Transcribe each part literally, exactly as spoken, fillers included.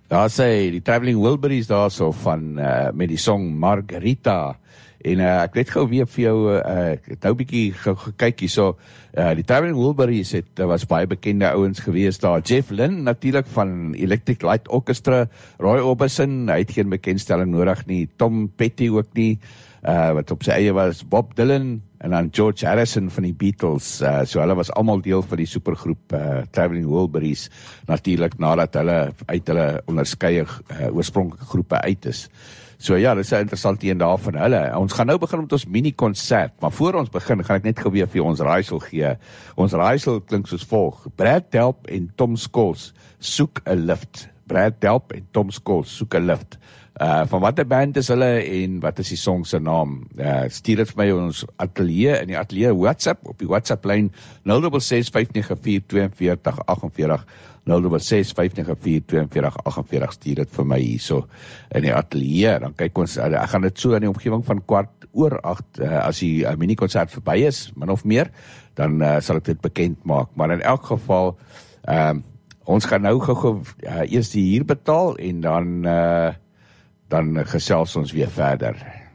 Daar sê die Traveling Wilburys daar so van uh, met die song Margarita. En uh, ek weet gou weer vir jou, uh, ek het nou bykie gekyk hier, so, uh, die Traveling Wilburys het, uh, was baie bekende ouens gewees daar. Jeff Lynne natuurlijk van Electric Light Orchestra, Roy Orbison, hy het geen bekendstelling nodig nie, Tom Petty ook nie, uh, wat op sy eie was, Bob Dylan, en dan George Harrison van die Beatles, uh, so hulle was allemaal deel van die supergroep uh, Traveling Wilburys, natuurlijk nadat hulle uit hulle onderskeie uh, oorspronkelike groepe uit is. So ja, dit is 'n interessante een daar van hulle. Ons gaan nou begin met ons mini-konsert, maar voor ons begin, gaan ek net gou weer vir ons raaisel gee. Ons raaisel klink soos volg. Brad Delp en Tom Scholes soek 'n lift. Brad Delp en Tom Scholes soek 'n lift. Uh, van wat 'n band is hulle en wat is die song se naam? Uh, stuur dit vir my in ons atelier, in die atelier WhatsApp, op die WhatsApp-lyn nul ses ses vyf nege vier twee vier agt vier, nul ses ses vyf nege vier twee vier agt vier, stuur dit vir my hierso in die atelier, dan kyk ons, uh, ek gaan dit so in die omgewing van kwart oor agt, uh, as die uh, mini-konsert verby is, min of meer, dan uh, sal ek dit bekend maak, maar in elk geval, uh, ons gaan nou gou uh, eers die huur betaal, en dan uh, dan gesels ons weer verder.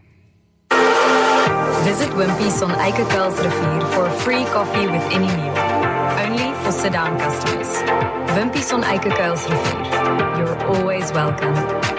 Visit Wimpy's on Eikekuilsrivier for a free coffee with any meal. Only for sit-down customers. Wimpy's on Eikekuilsrivier. You're always welcome.